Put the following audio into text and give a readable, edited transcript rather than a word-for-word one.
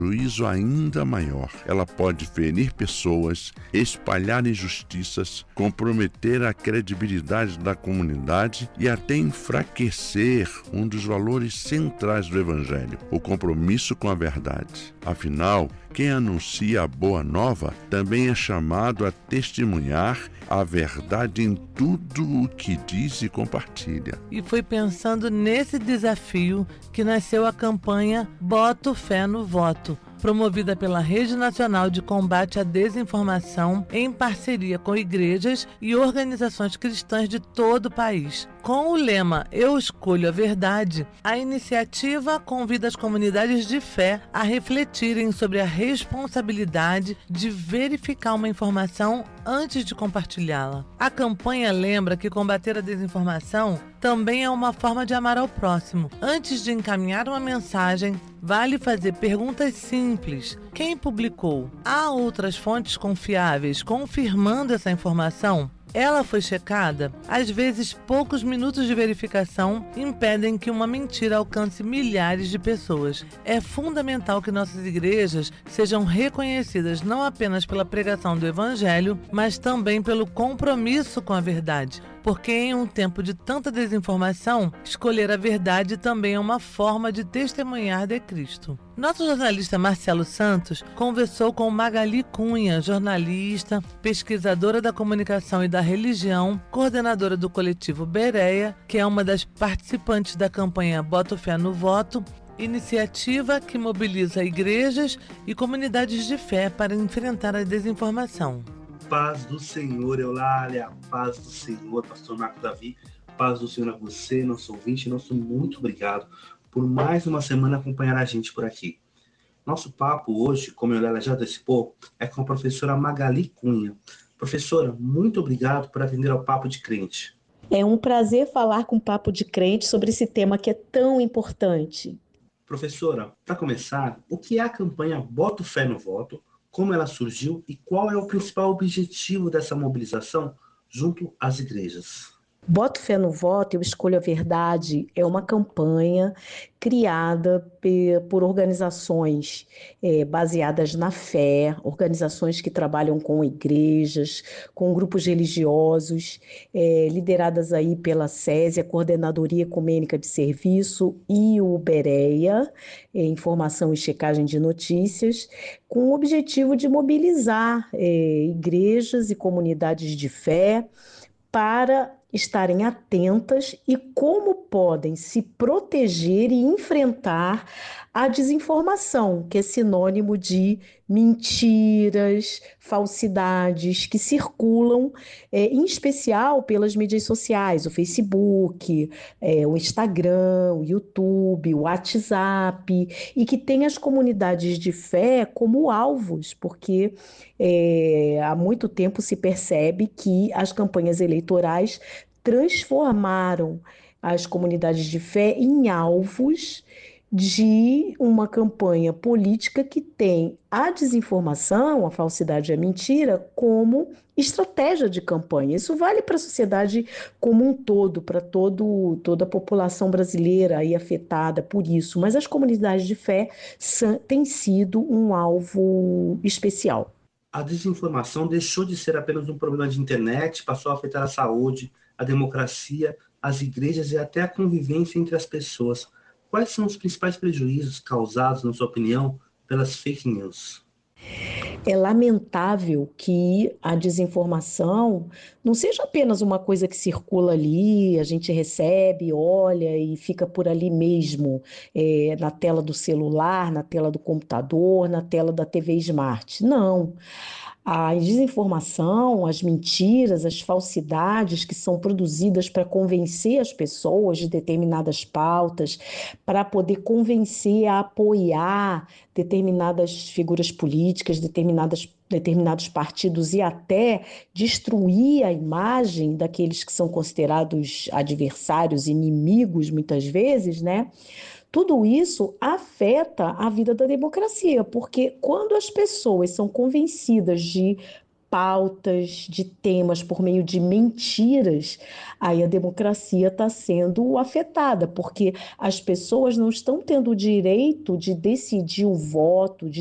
Juízo ainda maior. Ela pode ferir pessoas, espalhar injustiças, comprometer a credibilidade da comunidade e até enfraquecer um dos valores centrais do Evangelho, o compromisso com a verdade. Afinal, quem anuncia a boa nova também é chamado a testemunhar a verdade em tudo o que diz e compartilha. E foi pensando nesse desafio que nasceu a campanha Boto Fé no Voto, promovida pela Rede Nacional de Combate à Desinformação em parceria com igrejas e organizações cristãs de todo o país. Com o lema Eu Escolho a Verdade, a iniciativa convida as comunidades de fé a refletirem sobre a responsabilidade de verificar uma informação antes de compartilhá-la. A campanha lembra que combater a desinformação também é uma forma de amar ao próximo. Antes de encaminhar uma mensagem, vale fazer perguntas simples. Quem publicou? Há outras fontes confiáveis confirmando essa informação? Ela foi checada? Às vezes, poucos minutos de verificação impedem que uma mentira alcance milhares de pessoas. É fundamental que nossas igrejas sejam reconhecidas não apenas pela pregação do Evangelho, mas também pelo compromisso com a verdade. Porque em um tempo de tanta desinformação, escolher a verdade também é uma forma de testemunhar de Cristo. Nosso jornalista Marcelo Santos conversou com Magali Cunha, jornalista, pesquisadora da comunicação e da religião, coordenadora do coletivo Bereia, que é uma das participantes da campanha Boto Fé no Voto, iniciativa que mobiliza igrejas e comunidades de fé para enfrentar a desinformação. Paz do Senhor, Eulália, paz do Senhor, pastor Marco Davi, paz do Senhor a você, nosso ouvinte, muito obrigado por mais uma semana acompanhar a gente por aqui. Nosso papo hoje, como a Eulália já antecipou, é com a professora Magali Cunha. Professora, muito obrigado por atender ao Papo de Crente. É um prazer falar com o Papo de Crente sobre esse tema que é tão importante. Professora, para começar, o que é a campanha Boto Fé no Voto? Como ela surgiu e qual é o principal objetivo dessa mobilização junto às igrejas? Boto Fé no Voto, Eu Escolho a Verdade é uma campanha criada por organizações baseadas na fé, organizações que trabalham com igrejas, com grupos religiosos, lideradas aí pela SESI, a Coordenadoria Ecumênica de Serviço, e o Bereia, Informação e Checagem de Notícias, com o objetivo de mobilizar igrejas e comunidades de fé para estarem atentas e como podem se proteger e enfrentar a desinformação, que é sinônimo de mentiras, falsidades que circulam, em especial pelas mídias sociais, o Facebook, o Instagram, o YouTube, o WhatsApp, e que tem as comunidades de fé como alvos, porque há muito tempo se percebe que as campanhas eleitorais transformaram as comunidades de fé em alvos de uma campanha política que tem a desinformação, a falsidade e a mentira como estratégia de campanha. Isso vale para a sociedade como um todo, para toda a população brasileira aí afetada por isso, mas as comunidades de fé têm sido um alvo especial. A desinformação deixou de ser apenas um problema de internet, passou a afetar a saúde, a democracia, as igrejas e até a convivência entre as pessoas. Quais são os principais prejuízos causados, na sua opinião, pelas fake news? É lamentável que a desinformação não seja apenas uma coisa que circula ali, a gente recebe, olha e fica por ali mesmo, na tela do celular, na tela do computador, na tela da TV Smart. Não. A desinformação, as mentiras, as falsidades que são produzidas para convencer as pessoas de determinadas pautas, para poder convencer a apoiar determinadas figuras políticas, determinados partidos e até destruir a imagem daqueles que são considerados adversários, inimigos muitas vezes, né? Tudo isso afeta a vida da democracia, porque quando as pessoas são convencidas de pautas, de temas, por meio de mentiras, aí a democracia está sendo afetada, porque as pessoas não estão tendo o direito de decidir o voto, de